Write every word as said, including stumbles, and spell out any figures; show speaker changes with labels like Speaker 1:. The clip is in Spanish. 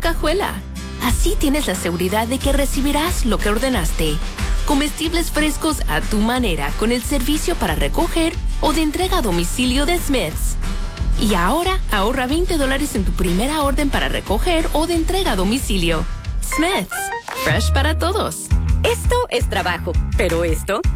Speaker 1: cajuela. Así tienes la seguridad de que recibirás lo que ordenaste. Comestibles frescos a tu manera con el servicio para recoger o de entrega a domicilio de Smith's. Y ahora ahorra veinte dólares en tu primera orden para recoger o de entrega a domicilio. Smith's, fresh para todos.
Speaker 2: Esto es trabajo, pero esto